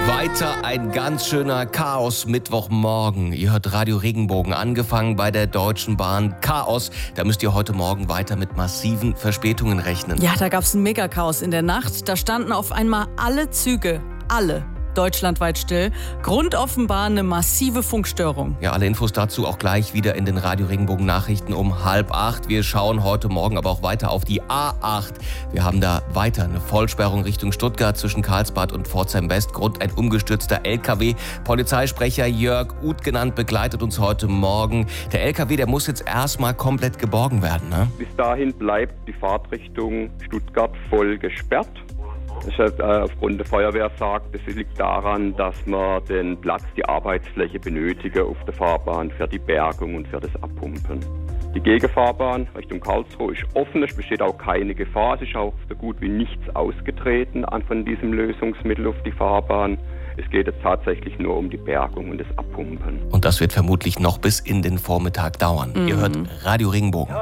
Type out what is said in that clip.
Weiter ein ganz schöner Chaos-Mittwochmorgen. Ihr hört Radio Regenbogen, angefangen bei der Deutschen Bahn. Chaos, da müsst ihr heute Morgen weiter mit massiven Verspätungen rechnen. Ja, da gab's ein Megachaos in der Nacht. Da standen auf einmal alle Züge, deutschlandweit still. Grund offenbar eine massive Funkstörung. Ja, alle Infos dazu auch gleich wieder in den Radio Regenbogen Nachrichten um 7:30. Wir schauen heute Morgen aber auch weiter auf die A8. Wir haben da weiter eine Vollsperrung Richtung Stuttgart zwischen Karlsbad und Pforzheim West. Grund ein umgestürzter LKW. Polizeisprecher Jörg Uth genannt begleitet uns heute Morgen. Der LKW, der muss jetzt erstmal komplett geborgen werden, ne? Bis dahin bleibt die Fahrtrichtung Stuttgart voll gesperrt. Das heißt, aufgrund der Feuerwehr sagt, es liegt daran, dass man den Platz, die Arbeitsfläche benötige auf der Fahrbahn für die Bergung und für das Abpumpen. Die Gegenfahrbahn Richtung Karlsruhe ist offen, es besteht auch keine Gefahr, es ist auch so gut wie nichts ausgetreten von diesem Lösungsmittel auf die Fahrbahn. Es geht jetzt tatsächlich nur um die Bergung und das Abpumpen. Und das wird vermutlich noch bis in den Vormittag dauern. Ihr hört Radio Regenbogen.